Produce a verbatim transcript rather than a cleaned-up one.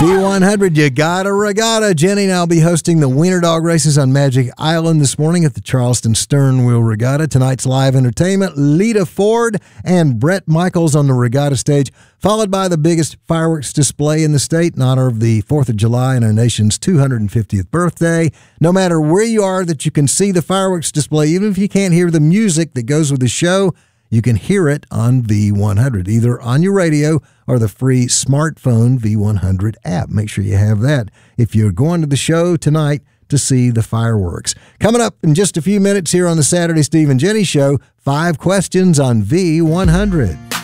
V one hundred, you got a regatta. Jenny and I will be hosting the Wiener Dog races on Magic Island this morning at the Charleston Stern Wheel Regatta. Tonight's live entertainment, Lita Ford and Brett Michaels on the regatta stage, followed by the biggest fireworks display in the state in honor of the fourth of July and our nation's two hundred fiftieth birthday. No matter where you are that you can see the fireworks display, even if you can't hear the music that goes with the show, you can hear it on V one hundred, either on your radio or the free smartphone V one hundred app. Make sure you have that if you're going to the show tonight to see the fireworks. Coming up in just a few minutes here on the Saturday Steve and Jenny Show, five questions on V one hundred.